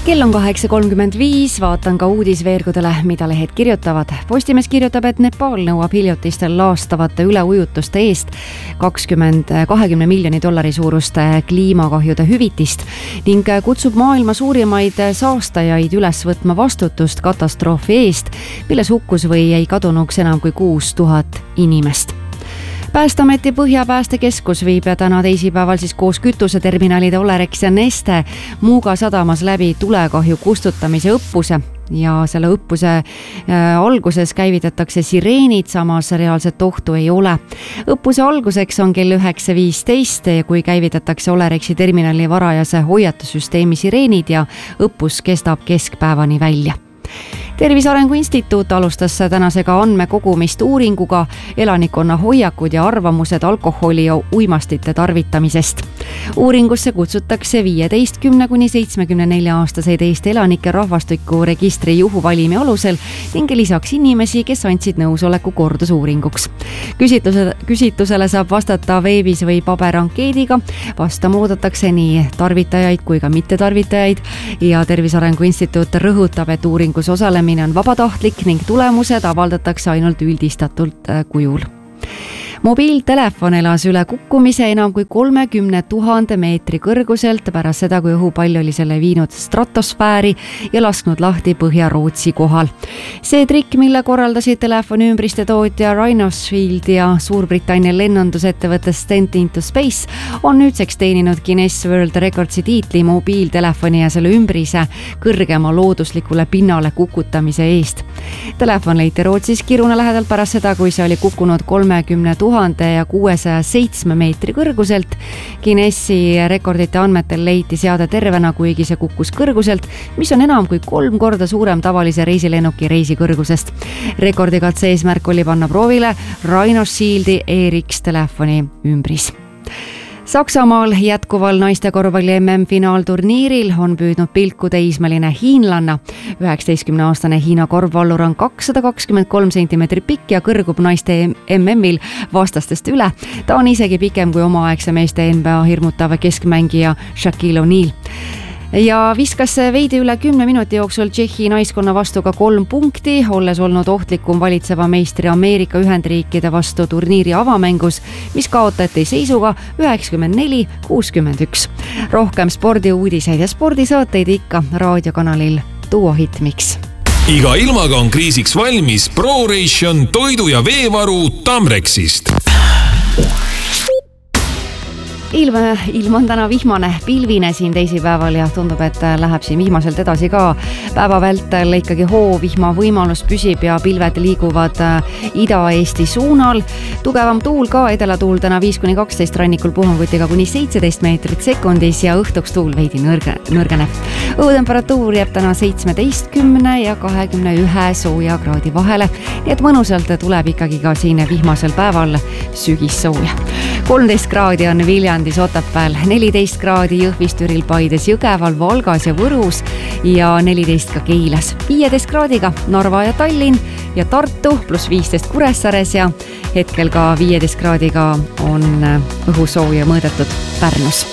Kell on 8.35, vaatan ka uudisveergudele, mida lehed kirjutavad. Postimees kirjutab, et Nepal nõuab hiljutistel laastavate üleujutuste eest $20 miljoni suurust kliimakahjude hüvitist ning kutsub maailma suurimaid saastajaid üles võtma vastutust katastroofi eest, milles hukkus või jäi kadunuks enam kui 6000 inimest. Päästeameti Põhjapäästekeskus viib täna teisipäeval koos kütuseterminalide Olerex ja Neste Muuga sadamas läbi tulekahju kustutamise õppuse ja selle õppuse alguses käivitatakse sireenid, samas reaalset ohtu ei ole. Õppuse alguseks on kell 9.15, kui käivitatakse Olerexi terminali varajase hoiatussüsteemi sireenid ja õppus kestab keskpäevani välja. Tervise Arengu Instituut alustas tänasega andmekogumist uuringuga elanikkonna hoiakud ja arvamused alkoholi ja uimastite tarvitamisest. Uuringusse kutsutakse 15–74-aastaseid Eesti elanike rahvastiku registri juhuvalimi alusel ning lisaks inimesi, kes andsid nõusoleku kordusuuringuks. Küsitlusele saab vastata veebis või paberankeediga. Vastama oodatakse nii tarvitajaid kui ka mittetarvitajaid ja Tervise Arengu Instituut rõhutab, et uuringus osalemine on vabatahtlik ning tulemused avaldatakse ainult üldistatult kujul. Mobiiltelefon elas üle kukkumise enam kui 30 000 meetri kõrguselt pärast seda, kui õhupall oli selle viinud stratosfääri ja lasknud lahti Põhja-Rootsi kohal. See trikk, mille korraldasid telefoni ümbriste tootja Rhinoshield ja Suurbritannia lennundusettevõtte Stent into Space, on nüüdseks teeninud Guinness World Recordsi tiitli mobiiltelefoni ja selle ümbrise kõrgema looduslikule pinnale kukutamise eest. Telefon leiti Rootsis Kiruna lähedalt pärast seda, kui see oli kukkunud 30 607 meetri kõrguselt. Guinnessi rekordite andmetel leiti seade tervena, kuigi see kukkus kõrguselt, mis on enam kui 3 korda suurem tavalise reisilennuki reisikõrgusest. Rekordikatse eesmärk oli panna proovile Rhinoshieldi ERX telefoni ümbris. Saksamaal jätkuval naiste korvpalli MM-finaalturniiril on püüdnud pilku teismeline hiinlanna. 19-aastane Hiina korvpallur on 223 cm pikk ja kõrgub naiste MM-il vastastest üle. Ta on isegi pikem kui omaaegse meeste NBA hirmutav keskmängija Shaquille O'Neal. Ja viskas veidi üle 10 minuti jooksul Tšehhi naiskonna vastu ka 3 punkti, olles olnud ohtlikum valitseva meistri Ameerika Ühendriikide vastu turniiri avamängus, mis kaotati seisuga 94-61. Rohkem spordiuudiseid ja spordisaateid ikka raadiokanalil Duo Hit Mix. Iga ilmaga on kriisiks valmis ProRation toidu- ja veevaru Tamrexist. Ilm on täna vihmane, pilvine siin teisipäeval ja tundub, et läheb siin vihmaselt edasi ka. Päeva vältel ikkagi hoovihma võimalus püsib ja pilved liiguvad Ida-Eesti suunal. Tugevam tuul ka, edelatuul täna 5–12 rannikul puhangutiga kuni 17 meetrit sekundis ja õhtuks tuul veidi nõrgeneb. Õhutemperatuur jääb täna 17 ja 21 sooja kraadi vahele, nii et mõnusalt tuleb ikkagi ka siin vihmasel päeval sügissooja. 13 kraadi on Viljandis, Otepääl, 14 kraadi Jõhvis, Türil, Paides, Jõgeval, Valgas ja Võrus ja 14 ka Keilas. 15 kraadiga Narva ja Tallinn ja Tartu pluss 15 Kuressaares ja hetkel ka 15 kraadiga on õhusooja mõõdetud Pärnus.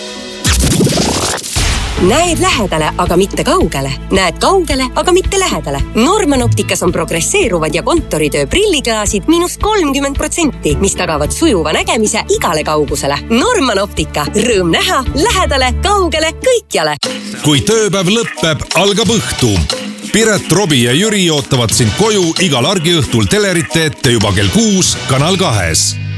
Näed lähedale, aga mitte kaugele. Näed kaugele, aga mitte lähedale. Norman Opticas on progresseeruvad ja kontoritöö prilliklaasid -30%, mis tagavad sujuva nägemise igale kaugusele. Norman Optica. Rõõm näha lähedale, kaugele, kõikjale. Kui tööpäev lõppeb, algab õhtu. Piret, Robi ja Jüri ootavad sind koju igal argiõhtul telerite ette juba kell 6 Kanal 2.